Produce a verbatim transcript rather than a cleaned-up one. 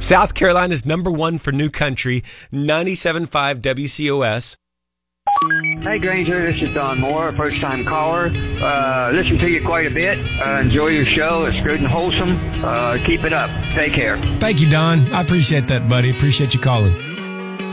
South Carolina's number one for new country, ninety-seven point five W C O S. Hey Granger, this is Don Moore, first time caller. Uh, listen to you quite a bit. Uh, enjoy your show. It's good and wholesome. Uh, keep it up. Take care. Thank you, Don. I appreciate that, buddy. Appreciate you calling.